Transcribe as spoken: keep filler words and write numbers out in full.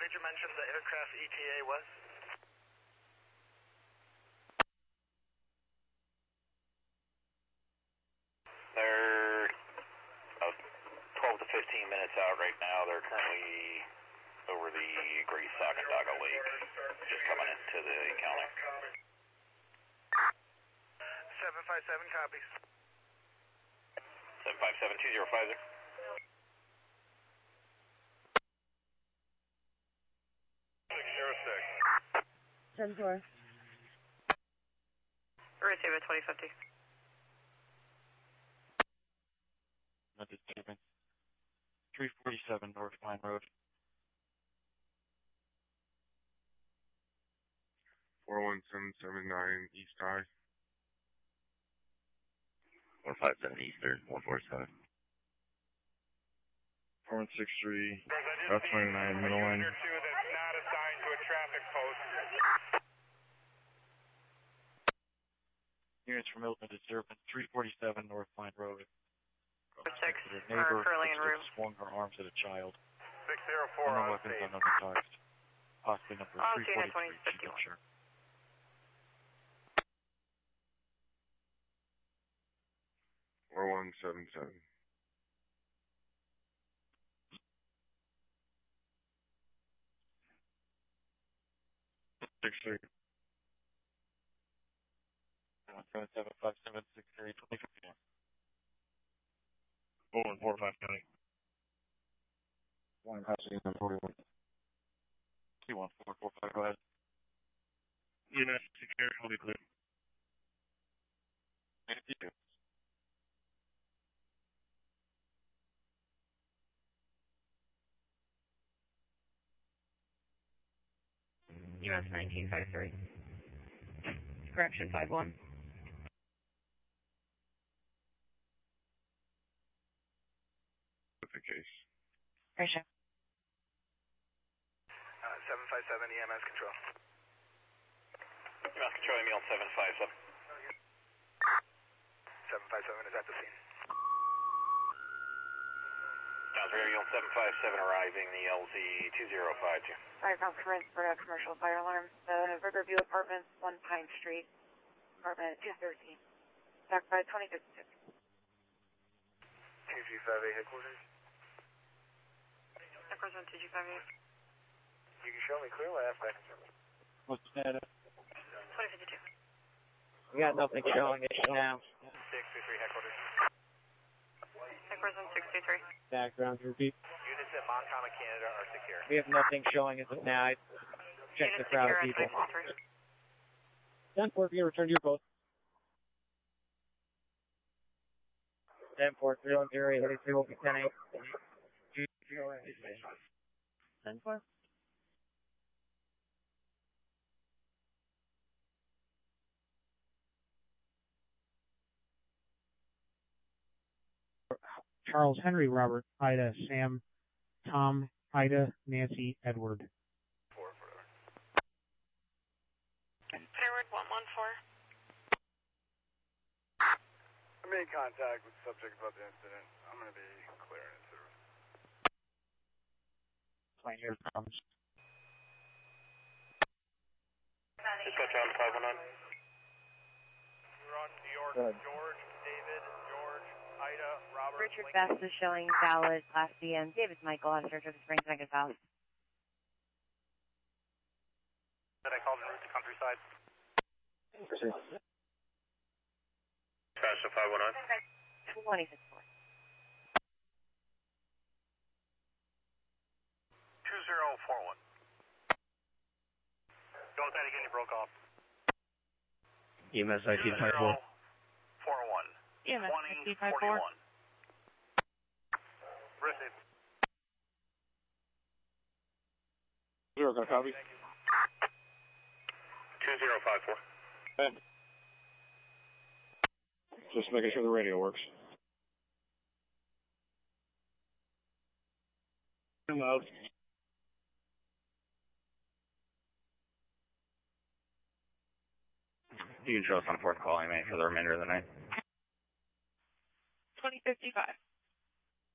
Major mentioned the aircraft E T A was? They're about twelve to fifteen minutes out right now. They're currently over the Great Sacandaga Lake, just coming into the county. seven five seven copies. seven five seven two zero five zero. six zero six. ten four. Receive at twenty fifty. Not disturbing. three forty-seven North Pine Road. four one seven seven nine East High. four five seven Eastern, one four seven. four one six three, Route twenty-nine, middle line. That's not assigned to a traffic post. Units from Milton disturbance, three forty-seven North Pine Road. Six, The uh, neighbor curling and room. swung her arms at a child. six zero four Unknown on weapons, state. unknown attacks. Possibly number I'll three see you at forty-three, twenty fifty. not sure. four one seven seven. six three. seven seven five seven six three twenty fifty. four one four five nine. One passing on forty-one. two one four four five, go ahead. Unit secure, will be clear. Thank you. U S nineteen five three. Correction five one. That's the case. Russia. Uh, seven five seven E M S control. E M S control, email seven five seven. seven five seven is at the scene. Sounds radio seven five seven arriving, the L Z two zero five two. Fire from commence for a commercial fire alarm. The Riverview Apartments, one Pine Street, apartment two thirteen. Back by twenty fifty-six. two G five eight headquarters. Represent two G five eight. You can show me clearly after that. What's the status? twenty fifty-two. We got nothing showing it now. six two three headquarters. Represent six two three. Background repeat. Units at Montana, Canada are secure. We have nothing showing as of now. I checked the Unit crowd of secure people. at three. ten four, you return to your post. ten four, three one zero, heading three one ten eight. ten four. Charles Henry Robert Ida Sam Tom Ida Nancy Edward. Forward one one four. I made contact with the subject about the incident. I'm going to be clearing it through. Plane here comes. Dispatch on five one nine. We're on New York. Good. George, David, George, Ida, Robert. Richard Lincoln. Best is showing valid class B and David Michael on search of the Springs Vegas Valley. That I called en route to countryside. Dispatch to five one nine. twenty-six four. two zero four one. Go with that again, you broke off. E M S I T five four. four one. E M S I T five four. Receive. Zero, got a copy? two zero five four. And just making sure the radio works. Loud. You can show us on fourth call, I mean, for the remainder of the night. twenty fifty-five.